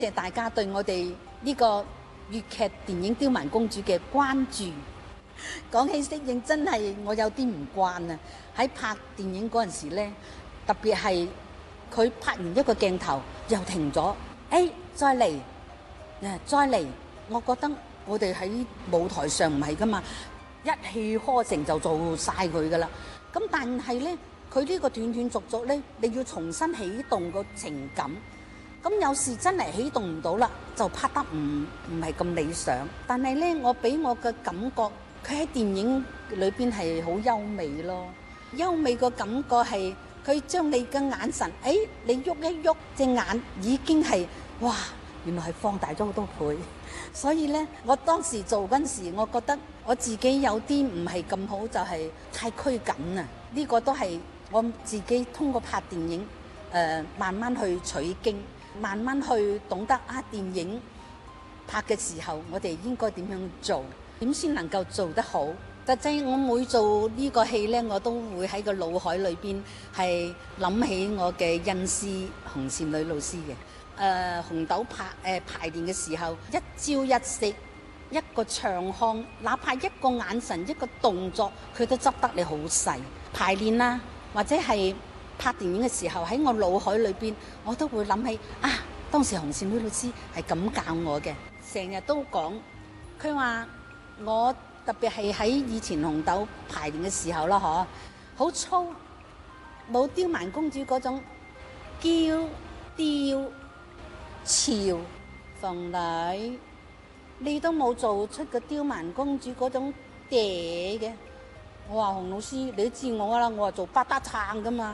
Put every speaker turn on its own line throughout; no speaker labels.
謝大家對我哋呢個粵劇電影《刁蠻公主》嘅關注。講起適應，真係我有啲唔慣啊！喺拍電影嗰陣時呢，特別係佢拍完一個鏡頭又停咗，再嚟，再嚟。我覺得我哋喺舞台上唔係噶嘛，一氣呵成就做晒佢噶啦。咁但係呢，佢呢個斷斷續續呢，你要重新起動個情感。咁有時真係起動唔到啦，就拍得唔係咁理想。但係呢，我俾我嘅感覺，佢喺電影裏邊係好優美咯。優美個感覺係佢將你嘅眼神，你喐一喐隻眼已經係哇，原來係放大咗好多倍。所以呢，我當時做嗰陣時，我覺得我自己有啲唔係咁好，就係太拘謹啊。呢個都係我自己通過拍電影，慢慢去取經。慢慢去懂得電影拍嘅時候，我哋應該點樣做，點先能夠做得好。實際我每做呢個戲呢，我都會喺個腦海裏邊係諗起我嘅恩師紅線女老師嘅。紅豆排練嘅時候，一朝一夕，一個唱腔，哪怕一個眼神，一個動作，佢都執得你好細。排練啦，或者係拍電影嘅時候，喺我腦海裏邊，我都會諗起當時紅線女老師係咁教我嘅，成日都講。佢話我特別係喺以前紅豆排練嘅時候啦，好粗，冇刁蠻公主嗰種嬌刁俏。鳳女，你都冇做出個刁蠻公主嗰種嗲嘅。我話紅老師，你都知我啦，我話做八打撐噶嘛。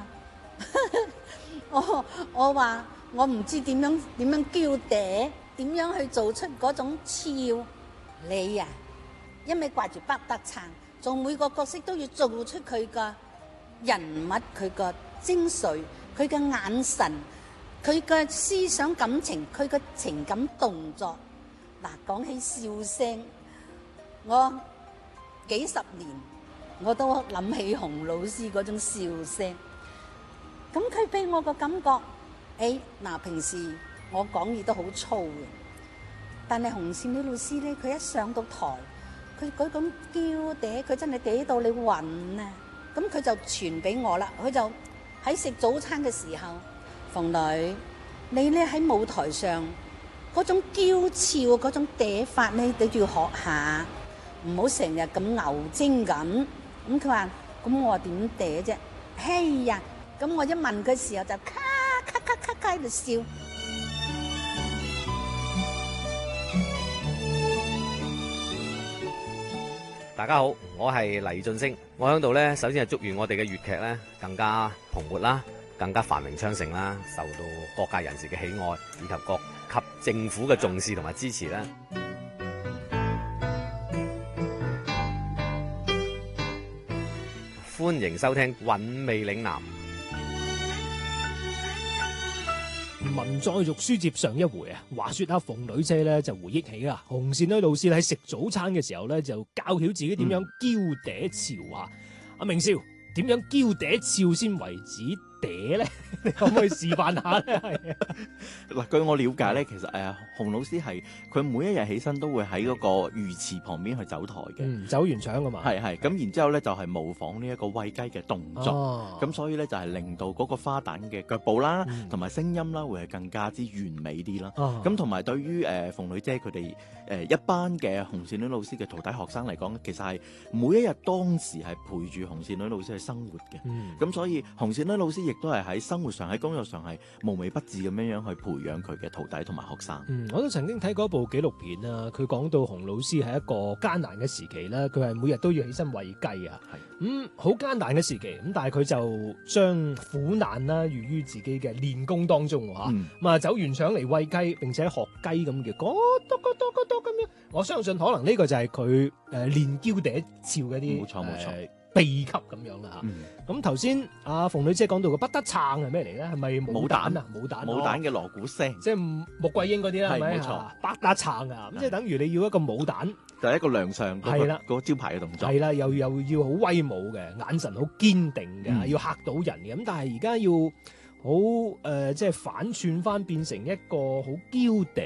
我話我唔知點樣嬌嗲，點樣去做出嗰種俏。你啊，一味掛住北德撐，做每個角色都要做出佢個人物，佢個精髓，佢嘅眼神，佢嘅思想感情，佢嘅情感動作。嗱，講起笑聲，我幾十年我都諗起洪老師嗰種笑聲。咁佢俾我個感覺，平時我講嘢都好粗嘅，但係紅線女老師咧，佢一上到台，佢嗰種嬌嗲，佢真係嗲到你暈啊！咁佢就傳俾我啦，佢就喺食早餐嘅時候，鳳女，你咧喺舞台上嗰種嬌俏嗰種嗲法咧，你都要學下，唔好成日咁牛精咁。咁佢話，咁我話點嗲啫？哎呀！咁我一問嘅時候就咔咔咔咔咔喺度笑。
大家好，我係黎晉升。我喺度呢，首先係祝願我哋嘅粵劇呢更加蓬勃啦，更加繁榮昌盛啦，受到各界人士嘅喜愛，以及各級政府嘅重視同埋支持啦。歡迎收聽《韻味嶺南》。
文再續書接上一回啊，話說阿鳳女姐咧就回憶起啦，紅線女老師喺食早餐嘅時候咧就教曉自己點樣嬌嗲俏啊。阿明少，點樣嬌嗲俏先為止嗲咧？你可唔可以示範下咧？係
嗱，據我了解咧，其實洪老師係佢每一日起身都會喺嗰個魚池旁邊去走台嘅，
走完場噶嘛。
係咁，然之後咧就係模仿呢一個餵雞嘅動作，咁所以咧就係令到嗰個花旦嘅腳步啦，同埋聲音啦，會係更加之完美啲啦。咁同埋對於鳳女姐佢哋一班嘅紅線女老師嘅徒弟學生嚟講，其實係每一日當時係陪住紅線女老師去生活嘅。咁所以紅線女老師亦都係喺生活上喺工作上係無微不至咁樣去培養佢嘅徒弟同埋學生。
我都曾經睇過一部紀錄片啊，佢講到洪老師係一個艱難嘅時期啦，佢係每日都要起身餵雞啊，好艱難嘅時期，咁但係佢就將苦難啦寓於自己嘅練功當中吓，走完場嚟餵雞，並且學雞咁嘅嗰多咁樣，我相信可能呢個就係佢練嬌嗲俏嘅啲
冇錯
秘笈咁樣啦吓。咁頭先阿鳳女姐講到個不得撐係咩嚟咧？係咪武旦啊？武旦
嘅鑼鼓聲，
即係穆桂英嗰啲啦，係咪？冇錯，不得撐啊！咁即係等於你要一個武旦，
就係一個亮相嗰個招牌嘅動作。
係啦，又要好威武嘅，眼神好堅定嘅，要嚇到人嘅。咁但係而家要即係反串翻變成一個好嬌嗲